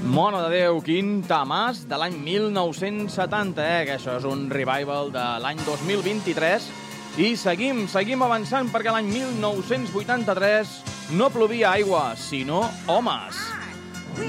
Mona de Déu, quin tamàs de l'any 1970, que això és un revival de l'any 2023. I seguim avançant perquè l'any 1983 no plovia aigua, sinó homes.